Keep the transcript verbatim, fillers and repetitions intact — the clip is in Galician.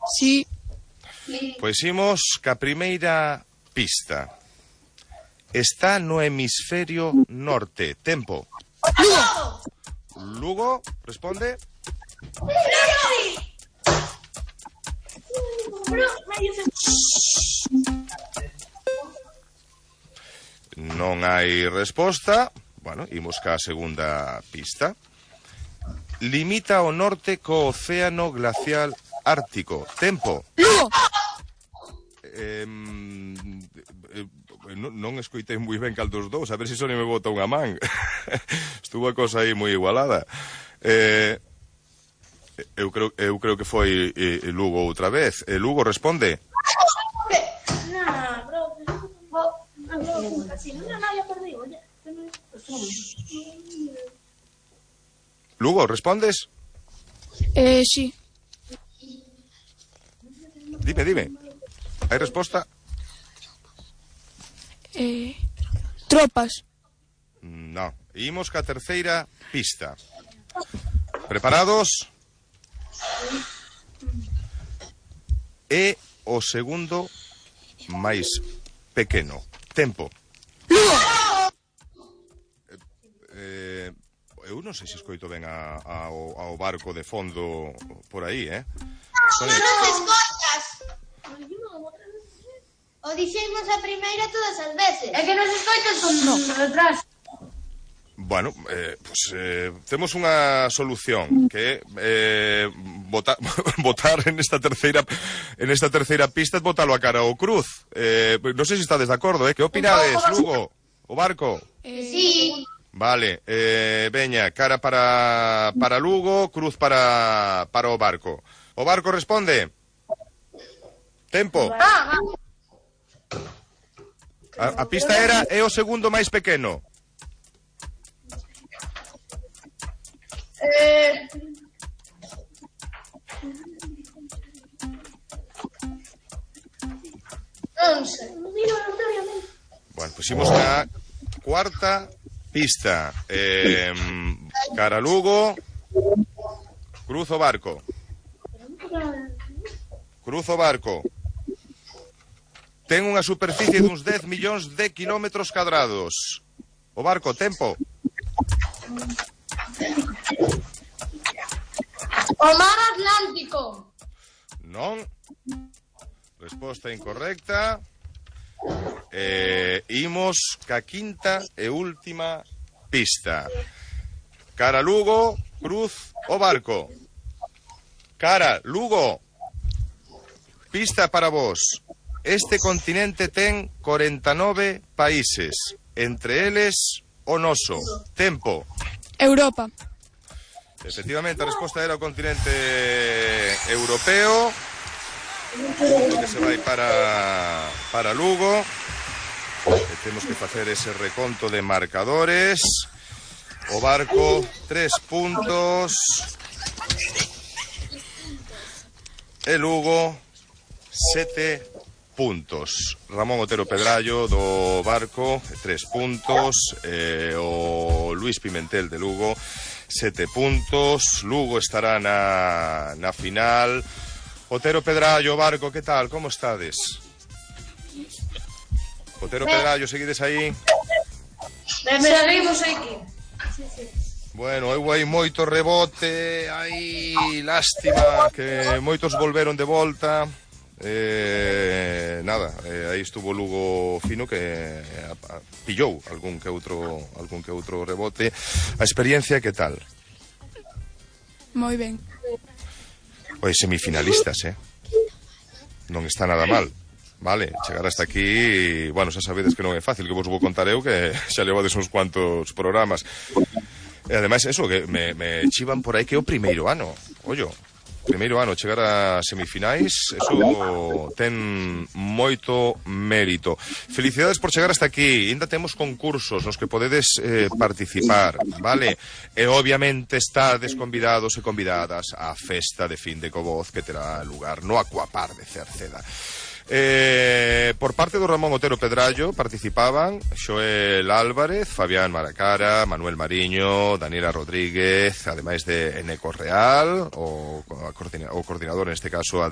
Sí. Pois imos ca primeira pista. Está no hemisferio norte. Tempo. Lugo. Lugo, responde. Non hai resposta. Bueno, imos ca segunda pista. Limita ao norte co océano glacial ártico. Tempo. Lugo. Eh, eh, non, non escoitei moi ben cal dos dous, a ver se Sonia me bota unha man. Estuvo a cosa aí moi igualada. Eh, eu creo eu creo que foi eh, Lugo outra vez. Eh, Lugo responde. Lugo, respondes? Eh, sí. Dime, dime. Hai resposta? Eh, tropas. No. Imos ca terceira pista. Preparados? É o segundo máis pequeno. Tempo. Lugo. Eh, eu non sei se escoito ben a, a, ao, ao barco de fondo por aí, eh? Sonia... Non escoitas. O dixemos a primeira todas as veces. É que nos escoitas con no. Detrás. Bueno, eh, pues, eh, temos unha solución que é eh, votar, votar en esta terceira en esta terceira pista e botalo a cara ao cruz. Eh, non sei se estades de acordo, eh? Que opinades, Lugo? O barco? Eh, Sí. Vale, eh, veña, cara para, para Lugo, cruz para, para o barco. O barco responde. Tempo. Ah, A, a pista era é o segundo máis pequeno. Eh... Non sei. Bueno, pusimos na cuarta pista. Eh, cara Lugo, cruz o barco. Cruz o barco. Ten unha superficie duns dez millóns de kilómetros cadrados. O barco, tempo. O mar Atlántico. Non. Resposta incorrecta. Eh, imos ca quinta e última pista. Cara Lugo, cruz o barco. Cara Lugo. Pista para vos. Este continente ten corenta e nove países, entre eles o noso. Tempo. Europa. Efectivamente, a resposta era o continente europeo. Que se vai para, para Lugo. E temos que facer ese reconto de marcadores. O barco, tres puntos. E Lugo, sete puntos. Ramón Otero Pedrallo do barco, tres puntos. eh, o Luis Pimentel de Lugo, sete puntos. Lugo estará na, na final. Otero Pedrallo, barco, que tal? Como estades? Otero Pedrallo, seguides aí? Seguimos aquí. Bueno, eu hai moito rebote, hai lástima que moitos volveron de volta. Eh, nada, eh, aí estuvo Lugo fino que eh, a, a, pillou algún que outro algún que outro rebote. A experiencia que tal? Moi ben. Oi, semifinalistas, eh? Non está nada mal. Vale, chegar hasta aquí, bueno, xa sabedes que non é fácil, que vos vou contar eu que xa levades uns cuantos programas. E ademais, eso, que me, me chivan por aí que é o primeiro ano. Ollo, primeiro ano, chegar a semifinais, eso ten moito mérito. Felicidades por chegar hasta aquí. Ainda temos concursos nos que podedes eh, participar, vale? E obviamente estades convidados e convidadas á festa de fin de Covoz que terá lugar no Aquapar de Cerceda. Eh, por parte do Ramón Otero Pedrallo participaban Xoel Álvarez, Fabián Maracara, Manuel Mariño, Daniela Rodríguez, ademais de Eneco Real, o, o coordinador neste caso